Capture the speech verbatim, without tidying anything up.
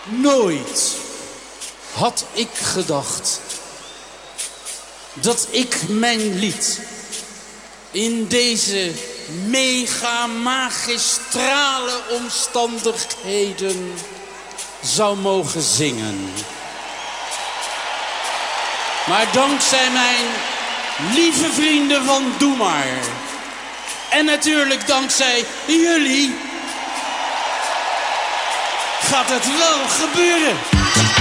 Nooit had ik gedacht dat ik mijn lied in deze mega magistrale omstandigheden zou mogen zingen. Maar dankzij mijn lieve vrienden van Doe Maar en natuurlijk dankzij jullie gaat het wel gebeuren.